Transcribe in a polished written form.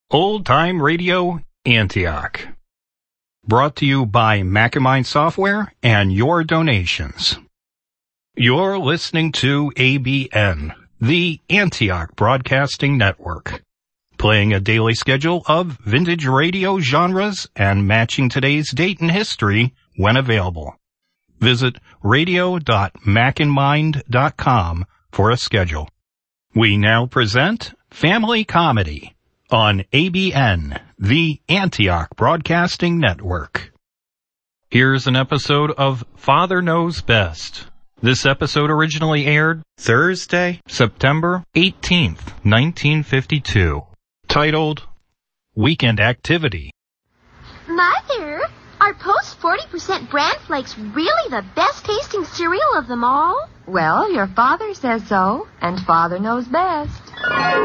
Old Time Radio Antioch. Brought to you by Macamind Software and your donations. You're listening to ABN, the Antioch Broadcasting Network, playing a daily schedule of vintage radio genres and matching today's date in history when available. Visit radio.macandmind.com for a schedule. We now present Family Comedy on ABN, the Antioch Broadcasting Network. Here's an episode of Father Knows Best. This episode originally aired Thursday, September 18th, 1952. Titled, Weekend Activity. Mother, are Post 40% bran flakes really the best tasting cereal of them all? Well, your father says so, and Father knows best.